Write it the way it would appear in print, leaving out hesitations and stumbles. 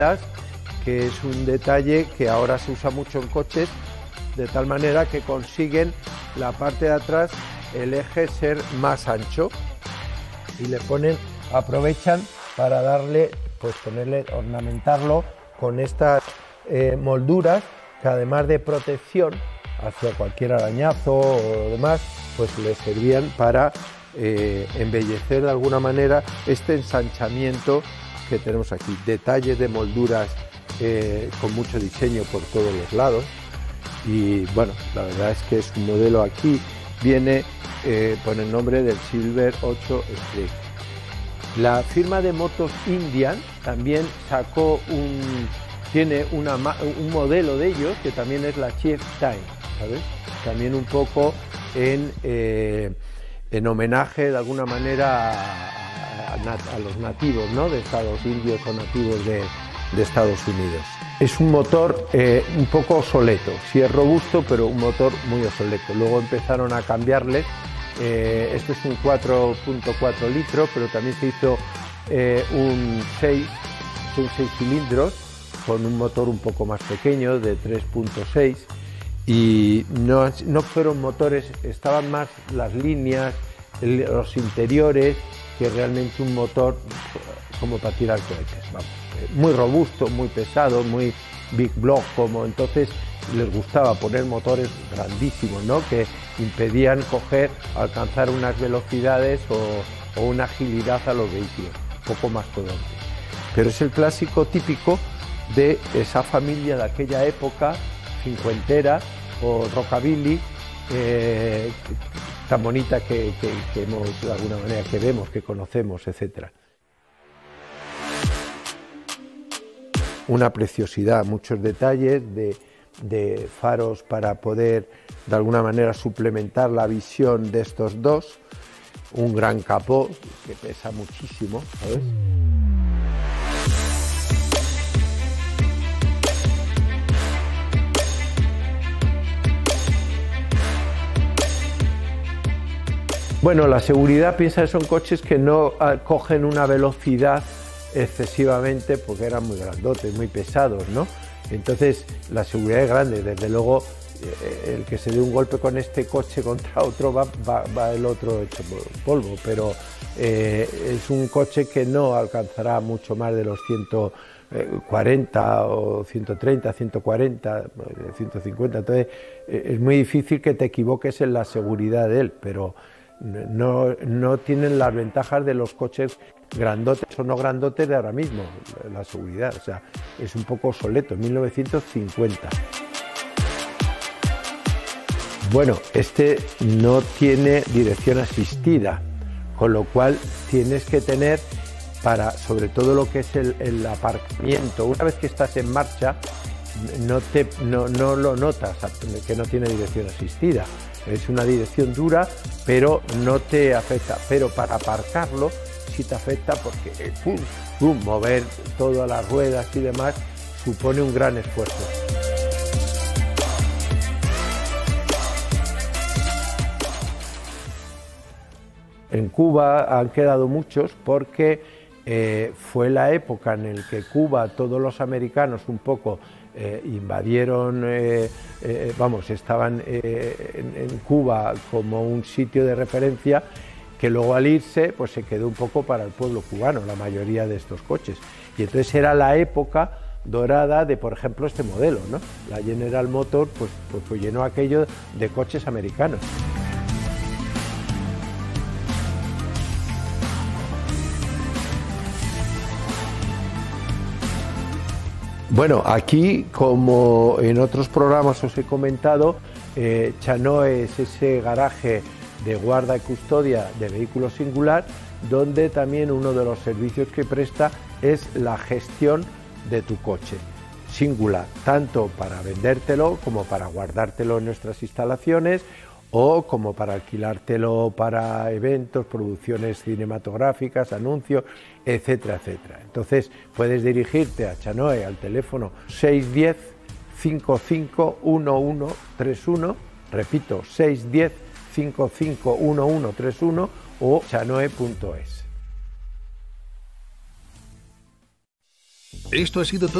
que es un detalle que ahora se usa mucho en coches, de tal manera que consiguen la parte de atrás, el eje ser más ancho, y le aprovechan para darle, pues ornamentarlo con estas molduras que, además de protección hacia cualquier arañazo o demás, pues le servían para embellecer de alguna manera este ensanchamiento que tenemos aquí. Detalles de molduras con mucho diseño por todos los lados, y bueno, la verdad es que es un modelo. Aquí viene por el nombre del Silver 8 Street. La firma de motos Indian también sacó tiene un modelo de ellos que también es la Chieftain, ¿sabes? También un poco en homenaje de alguna manera a los nativos, ¿no?, de Estados Indios o nativos de Estados Unidos. Es un motor un poco obsoleto, sí es robusto, pero un motor muy obsoleto. Luego empezaron a cambiarle. Este es un 4.4 litros, pero también se hizo un 6 cilindros con un motor un poco más pequeño de 3.6, y no fueron motores, estaban más las líneas, los interiores, que realmente un motor como para tirar cohetes, vamos. Muy robusto, muy pesado, muy big block, como entonces les gustaba poner motores grandísimos, ¿no?, que impedían alcanzar unas velocidades o una agilidad a los vehículos, un poco más potente. Pero es el clásico típico de esa familia de aquella época, cincuentera o rockabilly, tan bonita que hemos, de alguna manera, que vemos, que conocemos, etcétera. Una preciosidad, muchos detalles de faros para poder de alguna manera suplementar la visión de estos dos, un gran capó que pesa muchísimo, ¿sabes? Bueno, la seguridad, piensa que son coches que no cogen una velocidad excesivamente, porque eran muy grandotes, muy pesados, ¿no? Entonces la seguridad es grande. Desde luego, el que se dé un golpe con este coche contra otro va el otro hecho polvo, pero es un coche que no alcanzará mucho más de los 140 o 130, 140, 150, entonces es muy difícil que te equivoques en la seguridad de él, pero no tienen las ventajas de los coches grandotes o no grandotes de ahora mismo, la seguridad, o sea, es un poco obsoleto, 1950. Bueno, este no tiene dirección asistida, con lo cual tienes que tener, sobre todo lo que es el aparcamiento, una vez que estás en marcha, no lo notas que no tiene dirección asistida. Es una dirección dura, pero no te afecta. Pero para aparcarlo sí te afecta, porque mover todas las ruedas y demás supone un gran esfuerzo. En Cuba han quedado muchos porque fue la época en la que Cuba, todos los americanos un poco invadieron, estaban en Cuba como un sitio de referencia, que luego al irse pues se quedó un poco para el pueblo cubano, la mayoría de estos coches. Y entonces era la época dorada de, por ejemplo, este modelo, ¿no? La General Motors pues llenó aquello de coches americanos. Bueno, aquí, como en otros programas os he comentado, Chanoe es ese garaje de guarda y custodia de vehículos singular, donde también uno de los servicios que presta es la gestión de tu coche singular, tanto para vendértelo como para guardártelo en nuestras instalaciones, o como para alquilártelo para eventos, producciones cinematográficas, anuncios, etcétera, etcétera. Entonces puedes dirigirte a Chanoe al teléfono 610 55 1131, repito, 610 55 1131 o chanoe.es. Esto ha sido todo.